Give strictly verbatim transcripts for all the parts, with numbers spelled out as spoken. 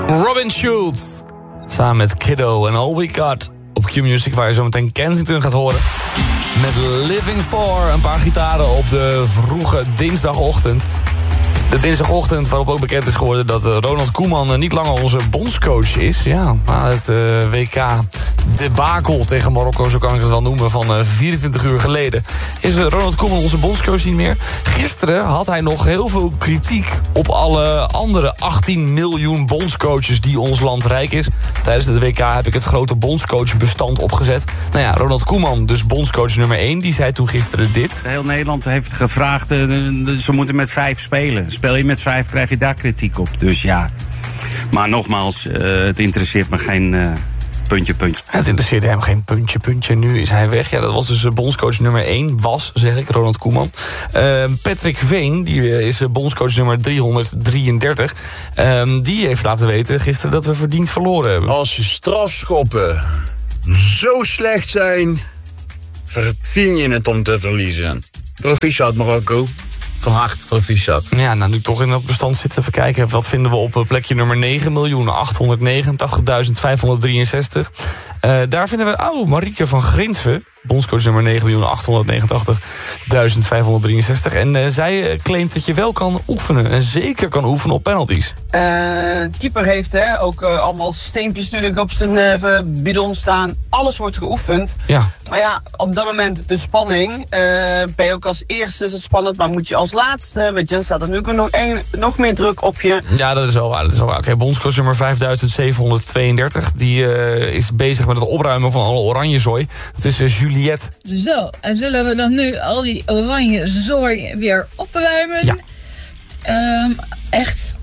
Robin Schulz. Samen met Kiddo en All We Got op Q-Music, waar je zo meteen Kensington gaat horen. Met Living For, een paar gitaren op de vroege dinsdagochtend. De dinsdagochtend waarop ook bekend is geworden dat Ronald Koeman niet langer onze bondscoach is. Ja, na het uh, W K debakel tegen Marokko, zo kan ik het wel noemen, van uh, vierentwintig uur geleden, is uh, Ronald Koeman onze bondscoach niet meer. Gisteren had hij nog heel veel kritiek op alle andere achttien miljoen bondscoaches die ons land rijk is. Tijdens het W K heb ik het grote bondscoachbestand opgezet. Nou ja, Ronald Koeman, dus bondscoach nummer één, die zei toen gisteren dit. Heel Nederland heeft gevraagd, uh, ze moeten met vijf spelen. Speel je met vijf, krijg je daar kritiek op. Dus ja, maar nogmaals, uh, het interesseert me geen uh, puntje, puntje. Het interesseerde hem geen puntje, puntje. Nu is hij weg. Ja, dat was dus uh, bondscoach nummer één. Was, zeg ik, Ronald Koeman. Uh, Patrick Veen, die uh, is uh, bondscoach nummer driehonderddrieëndertig. Uh, die heeft laten weten gisteren dat we verdiend verloren hebben. Als je strafschoppen zo slecht zijn, verdien je het om te verliezen. Proficiat Marokko. Van harte proficiat. Ja, nou nu toch in dat bestand zitten, even kijken. Wat vinden we op plekje nummer negen miljoen achthonderdnegenentachtigduizend vijfhonderddrieënzestig. Uh, daar vinden we, oh, Marieke van Grinsven, bondscoach nummer negen miljoen achthonderdnegenentachtigduizend vijfhonderddrieënzestig. En uh, zij uh, claimt dat je wel kan oefenen. En zeker kan oefenen op penalties. Uh, keeper heeft hè, ook uh, allemaal steempjes natuurlijk op zijn uh, bidon staan. Alles wordt geoefend. Ja. Maar ja, op dat moment de spanning. Uh, ben je ook als eerste is het spannend, maar moet je als laatste. Weet je, dan staat er nu ook nog, een, nog meer druk op je. Ja, dat is wel waar. Dat is wel waar. Oké, okay, bondscoach nummer vijfduizend zevenhonderdtweeëndertig. Die uh, is bezig met het opruimen van alle oranje zooi. Dat is uh, Juliette. Zo, en zullen we dan nu al die oranje zooi weer opruimen? Ja. Um, echt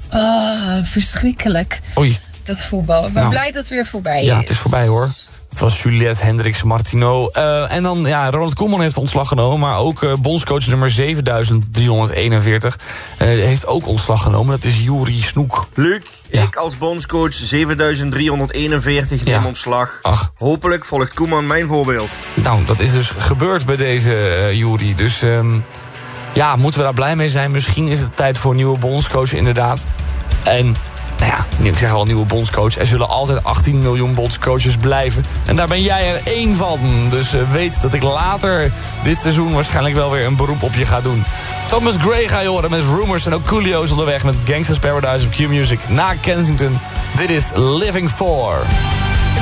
oh, verschrikkelijk. Oei. Dat voetbal. Ik ben nou, blij dat het weer voorbij is. Ja, het is voorbij hoor. Het was Juliette Hendricks Martineau. Uh, en dan, ja, Ronald Koeman heeft ontslag genomen. Maar ook uh, bondscoach nummer zevenduizend driehonderdeenenveertig uh, heeft ook ontslag genomen. Dat is Juri Snoek. Luc, ja. Ik als bondscoach zevenduizend driehonderdeenenveertig neem ja. ontslag. Ach. Hopelijk volgt Koeman mijn voorbeeld. Nou, dat is dus gebeurd bij deze uh, Juri. Dus um, ja, moeten we daar blij mee zijn? Misschien is het tijd voor een nieuwe bondscoach inderdaad. En... Nou ja, ik zeg al, nieuwe bondscoach. Er zullen altijd achttien miljoen bondscoaches blijven. En daar ben jij er één van. Dus uh, weet dat ik later dit seizoen waarschijnlijk wel weer een beroep op je ga doen. Thomas Gray ga je horen met Rumors en ook Coolio's onderweg met Gangsta's Paradise op Q-Music na Kensington. Dit is Living For.